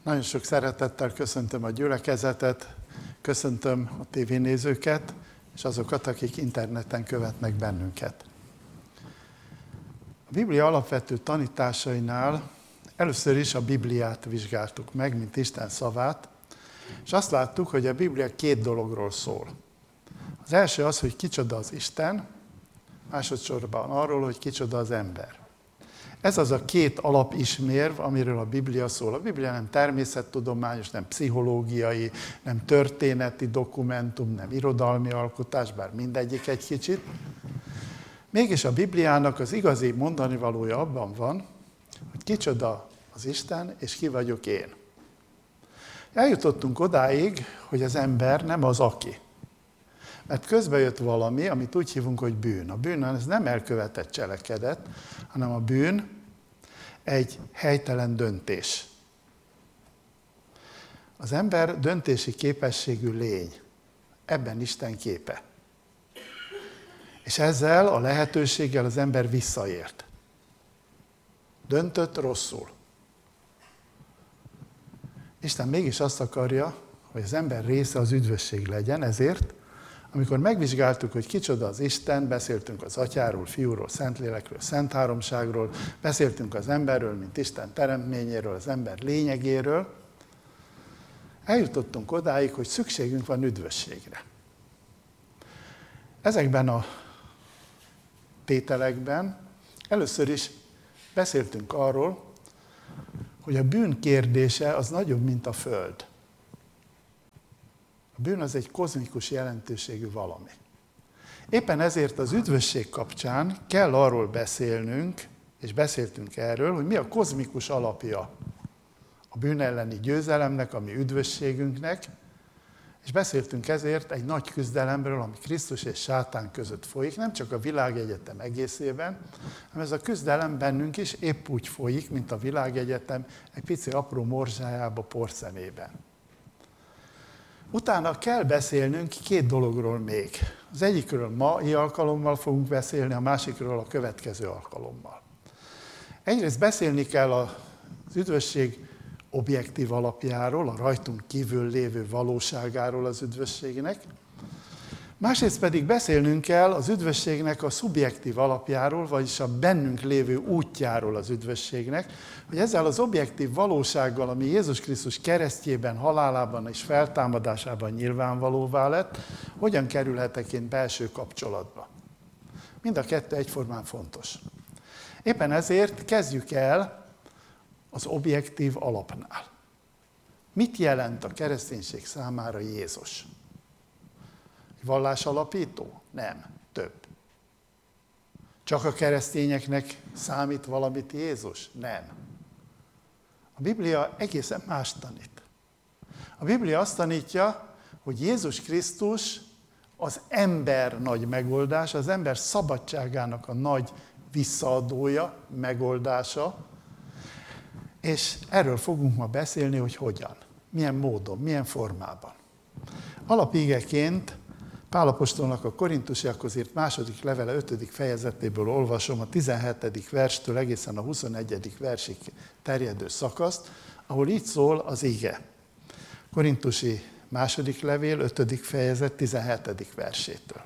Nagyon sok szeretettel köszöntöm a gyülekezetet, köszöntöm a tévénézőket, és azokat, akik interneten követnek bennünket. A Biblia alapvető tanításainál először is a Bibliát vizsgáltuk meg, mint Isten szavát, és azt láttuk, hogy a Biblia két dologról szól. Az első az, hogy kicsoda az Isten, másodszorban arról, hogy kicsoda az ember. Ez az a két alapismérv, amiről a Biblia szól. A Biblia nem természettudományos, nem pszichológiai, nem történeti dokumentum, nem irodalmi alkotás, bár mindegyik egy kicsit. Mégis a Bibliának az igazi mondanivalója abban van, hogy kicsoda az Isten, és ki vagyok én. Eljutottunk odáig, hogy az ember nem az aki. Mert közben jött valami, amit úgy hívunk, hogy bűn. A bűn ez nem elkövetett cselekedet, hanem a bűn egy helytelen döntés. Az ember döntési képességű lény. Ebben Isten képe. És ezzel a lehetőséggel az ember visszaért. Döntött rosszul. Isten mégis azt akarja, hogy az ember része az üdvösség legyen, ezért amikor megvizsgáltuk, hogy kicsoda az Isten, beszéltünk az Atyáról, Fiúról, Szentlélekről, Szent Háromságról, beszéltünk az emberről, mint Isten teremtményéről, az ember lényegéről, eljutottunk odáig, hogy szükségünk van üdvösségre. Ezekben a tételekben először is beszéltünk arról, hogy a bűn kérdése az nagyobb, mint a Föld. A bűn az egy kozmikus jelentőségű valami. Éppen ezért az üdvösség kapcsán kell arról beszélnünk, és beszéltünk erről, hogy mi a kozmikus alapja a bűn elleni győzelemnek, ami üdvösségünknek, és beszéltünk ezért egy nagy küzdelemről, ami Krisztus és Sátán között folyik, nem csak a világegyetem egészében, hanem ez a küzdelem bennünk is épp úgy folyik, mint a világegyetem egy pici apró morzsájába, porszemében. Utána kell beszélnünk két dologról még. Az egyikről mai alkalommal fogunk beszélni, a másikról a következő alkalommal. Egyrészt beszélni kell az üdvösség objektív alapjáról, a rajtunk kívül lévő valóságáról az üdvösségnek. Másrészt pedig beszélnünk kell az üdvösségnek a szubjektív alapjáról, vagyis a bennünk lévő útjáról az üdvösségnek, hogy ezzel az objektív valósággal, ami Jézus Krisztus keresztjében, halálában és feltámadásában nyilvánvalóvá lett, hogyan kerülhetek én belső kapcsolatba. Mind a kettő egyformán fontos. Éppen ezért kezdjük el az objektív alapnál. Mit jelent a kereszténység számára Jézus? Vallásalapító? Nem, több. Csak a keresztényeknek számít valamit Jézus? Nem. A Biblia egészen más tanít. A Biblia azt tanítja, hogy Jézus Krisztus az ember nagy megoldás, az ember szabadságának a nagy visszaadója, megoldása, és erről fogunk ma beszélni, hogy hogyan, milyen módon, milyen formában. Alapígeként Pál apostolnak a Korintusiakhoz írt második levele 5. fejezetéből olvasom a 17. verstől egészen a 21. versig terjedő szakaszt, ahol így szól az ige. Korintusi második levél 5. fejezet 17. versétől.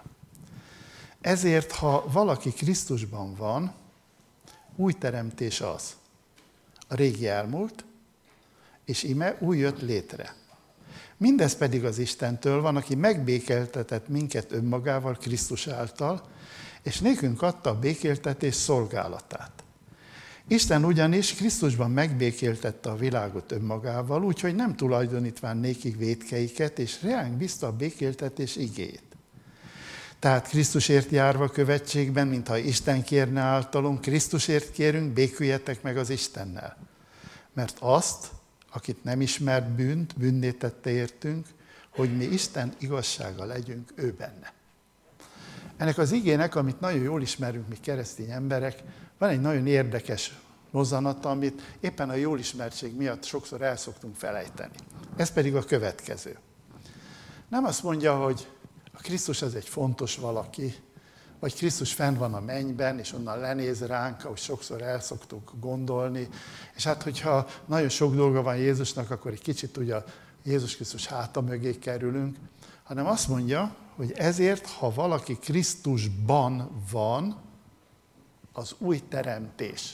Ezért, ha valaki Krisztusban van, új teremtés az. A régi elmúlt, és ime új jött létre. Mindez pedig az Istentől van, aki megbékéltetett minket önmagával Krisztus által, és nékünk adta a békéltetés szolgálatát. Isten ugyanis Krisztusban megbékéltette a világot önmagával, úgyhogy nem tulajdonítván nékik vétkeiket, és reánk bízta a békéltetés igéjét. Tehát Krisztusért járva követségben, mintha Isten kérne általunk, Krisztusért kérünk, béküljetek meg az Istennel. Mert azt, akit nem ismert bűnt, bűnné tette értünk, hogy mi Isten igazsága legyünk ő benne. Ennek az igének, amit nagyon jól ismerünk mi keresztény emberek, van egy nagyon érdekes mozzanata, amit éppen a jól ismertség miatt sokszor el szoktunk felejteni. Ez pedig a következő. Nem azt mondja, hogy a Krisztus az egy fontos valaki, vagy Krisztus fenn van a mennyben, és onnan lenéz ránk, ahogy sokszor el szoktuk gondolni. És hát, hogyha nagyon sok dolga van Jézusnak, akkor egy kicsit ugye Jézus Krisztus háta mögé kerülünk, hanem azt mondja, hogy ezért, ha valaki Krisztusban van, az új teremtés.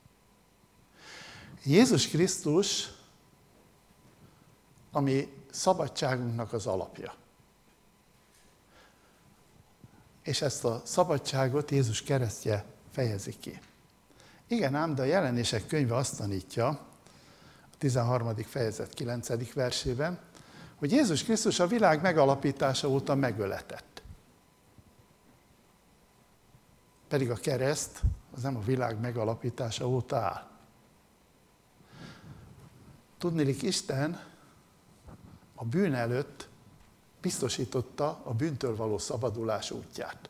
Jézus Krisztus, ami szabadságunknak az alapja. És ezt a szabadságot Jézus keresztje fejezi ki. Igen ám, de a Jelenések könyve azt tanítja, a 13. fejezet 9. versében, hogy Jézus Krisztus a világ megalapítása óta megöletett. Pedig a kereszt az nem a világ megalapítása óta áll. Tudniillik, Isten a bűn előtt biztosította a bűntől való szabadulás útját.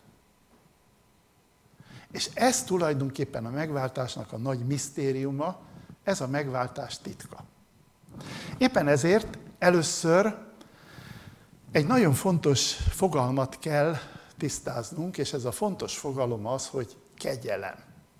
És ez tulajdonképpen a megváltásnak a nagy misztériuma, ez a megváltás titka. Éppen ezért először egy nagyon fontos fogalmat kell tisztáznunk, és ez a fontos fogalom az, hogy kegyelem.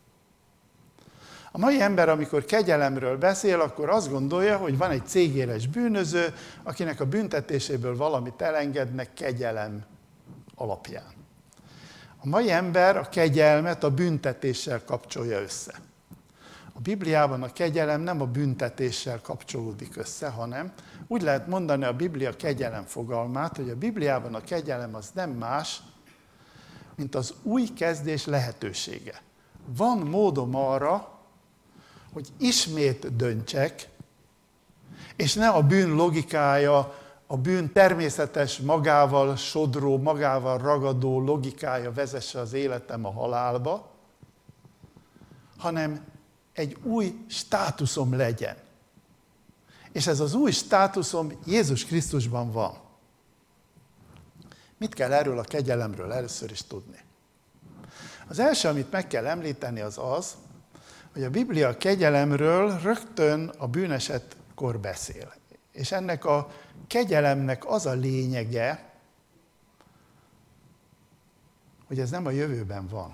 A mai ember, amikor kegyelemről beszél, akkor azt gondolja, hogy van egy cégéles bűnöző, akinek a büntetéséből valamit elengednek kegyelem alapján. A mai ember a kegyelmet a büntetéssel kapcsolja össze. A Bibliában a kegyelem nem a büntetéssel kapcsolódik össze, hanem úgy lehet mondani a Biblia kegyelem fogalmát, hogy a Bibliában a kegyelem az nem más, mint az új kezdés lehetősége. Van módom arra, hogy ismét döntsek, és ne a bűn logikája, a bűn természetes, magával sodró, magával ragadó logikája vezesse az életem a halálba, hanem egy új státuszom legyen. És ez az új státuszom Jézus Krisztusban van. Mit kell erről a kegyelemről először is tudni? Az első, amit meg kell említeni, az az, hogy a Biblia a kegyelemről rögtön a bűnesetkor beszél. És ennek a kegyelemnek az a lényege, hogy ez nem a jövőben van.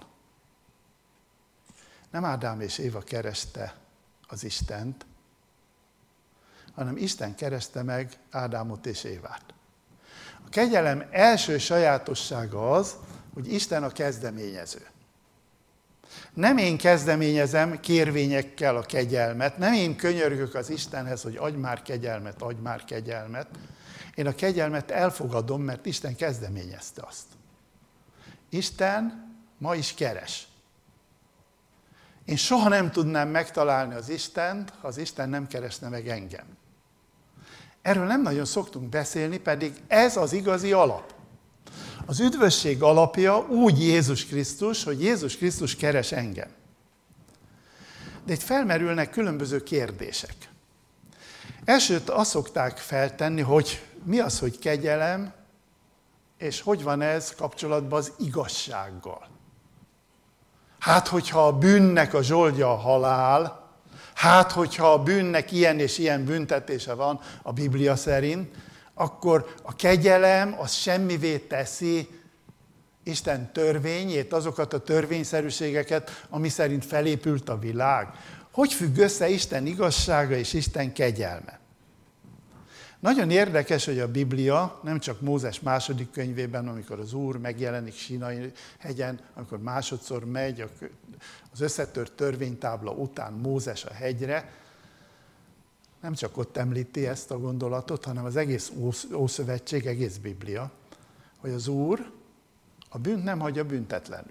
Nem Ádám és Éva kereste az Istent, hanem Isten kereste meg Ádámot és Évát. A kegyelem első sajátossága az, hogy Isten a kezdeményező. Nem én kezdeményezem kérvényekkel a kegyelmet, nem én könyörgök az Istenhez, hogy adj már kegyelmet, adj már kegyelmet. Én a kegyelmet elfogadom, mert Isten kezdeményezte azt. Isten ma is keres. Én soha nem tudnám megtalálni az Istent, ha az Isten nem keresne meg engem. Erről nem nagyon szoktunk beszélni, pedig ez az igazi alap. Az üdvösség alapja úgy Jézus Krisztus, hogy Jézus Krisztus keres engem. De itt felmerülnek különböző kérdések. Elsőt azt szokták feltenni, hogy mi az, hogy kegyelem, és hogy van ez kapcsolatban az igazsággal. Hát, hogyha a bűnnek a zsoldja a halál, hát, hogyha a bűnnek ilyen és ilyen büntetése van a Biblia szerint, akkor a kegyelem az semmivé teszi Isten törvényét, azokat a törvényszerűségeket, ami szerint felépült a világ. Hogy függ össze Isten igazsága és Isten kegyelme? Nagyon érdekes, hogy a Biblia nem csak Mózes második könyvében, amikor az Úr megjelenik Sínai hegyen, amikor másodszor megy az összetört törvénytábla után Mózes a hegyre, nem csak ott említi ezt a gondolatot, hanem az egész Ószövetség, egész Biblia, hogy az Úr a bűnt nem hagyja büntetlenül.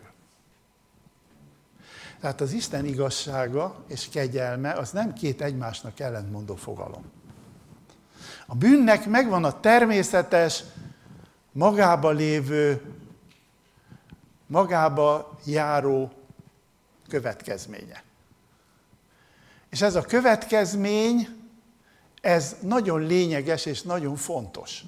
Tehát az Isten igazsága és kegyelme az nem két egymásnak ellentmondó fogalom. A bűnnek megvan a természetes, magába lévő, magába járó következménye. És ez a következmény, ez nagyon lényeges és nagyon fontos.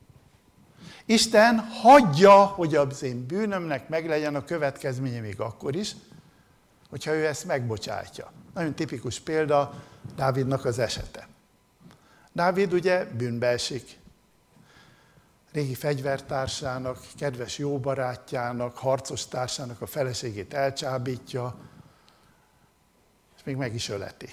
Isten hagyja, hogy az én bűnömnek meglegyen a következménye még akkor is, hogyha ő ezt megbocsátja. Nagyon tipikus példa Dávidnak az esete. Dávid ugye bűnbe esik. régi fegyvertársának, kedves jó barátjának, harcos társának a feleségét elcsábítja, és még meg is öleti.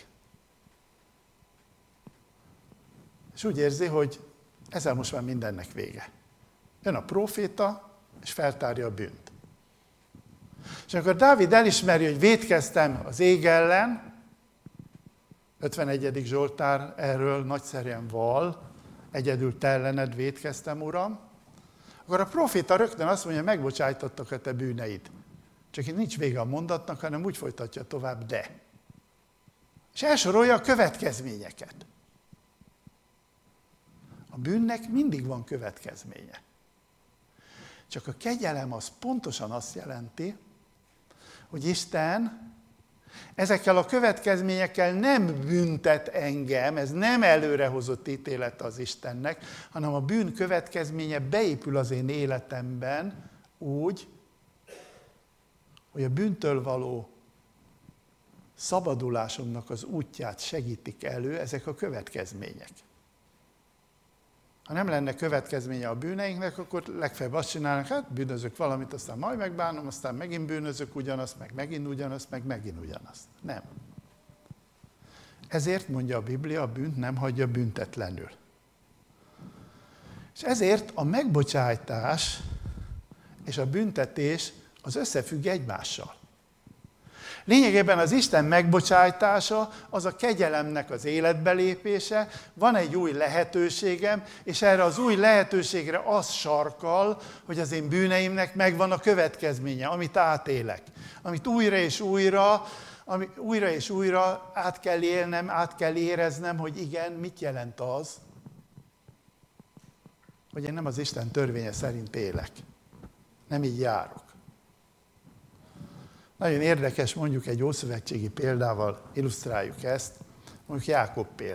És úgy érzi, hogy ezzel most már mindennek vége. Jön a próféta, és feltárja a bűnt. És amikor Dávid elismeri, hogy vétkeztem az ég ellen, 51. Zsoltár erről nagyszerűen val, egyedül te ellened vétkeztem, Uram, akkor a próféta rögtön azt mondja, megbocsájtottak a te bűneid. Csak itt nincs vége a mondatnak, hanem úgy folytatja tovább, de. És elsorolja a következményeket. A bűnnek mindig van következménye. Csak a kegyelem az pontosan azt jelenti, hogy Isten ezekkel a következményekkel nem büntet engem, ez nem előrehozott ítélet az Istennek, hanem a bűn következménye beépül az én életemben úgy, hogy a bűntől való szabadulásomnak az útját segítik elő ezek a következmények. Ha nem lenne következménye a bűneinknek, akkor legfeljebb azt csinálnak, hát bűnözök valamit, aztán majd megbánom, aztán megint bűnözök ugyanazt, meg megint ugyanazt, meg megint ugyanazt. Nem. Ezért mondja a Biblia, a bűnt nem hagyja büntetlenül. És ezért a megbocsájtás és a büntetés az összefügg egymással. Lényegében az Isten megbocsájtása az a kegyelemnek az életbelépése, van egy új lehetőségem, és erre az új lehetőségre az sarkal, hogy az én bűneimnek megvan a következménye, amit átélek. Amit újra és újra át kell élnem, át kell éreznem, hogy igen, mit jelent az, hogy én nem az Isten törvénye szerint élek. Nem így járok. Nagyon érdekes, mondjuk egy ószövetségi példával illusztráljuk ezt, mondjuk Jákob példáját.